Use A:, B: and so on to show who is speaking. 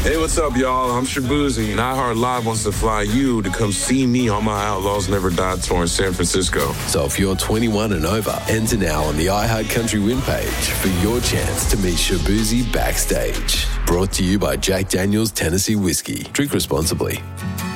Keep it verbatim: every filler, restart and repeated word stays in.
A: Hey, what's up, y'all? I'm Shabuzi, and iHeart Live wants to fly you to come see me on my Outlaws Never Die tour in San Francisco.
B: So if you're twenty-one and over, enter now on the iHeart Country Win page for your chance to meet Shabuzi backstage. Brought to you by Jack Daniel's Tennessee Whiskey. Drink responsibly.